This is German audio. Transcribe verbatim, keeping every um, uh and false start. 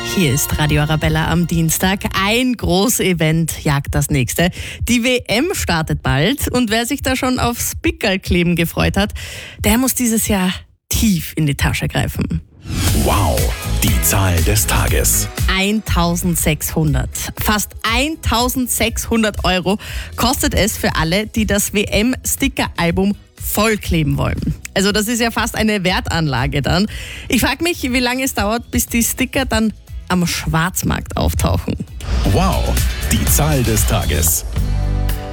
Hier ist Radio Arabella am Dienstag. Ein Großevent jagt das nächste. Die W M startet bald und wer sich da schon aufs Pickerl-Kleben gefreut hat, der muss dieses Jahr tief in die Tasche greifen. Wow, die Zahl des Tages. eintausendsechshundert. Fast eintausendsechshundert Euro kostet es für alle, die das W M-Sticker-Album vollkleben wollen. Also das ist ja fast eine Wertanlage dann. Ich frage mich, wie lange es dauert, bis die Sticker dann am Schwarzmarkt auftauchen. Wow, die Zahl des Tages.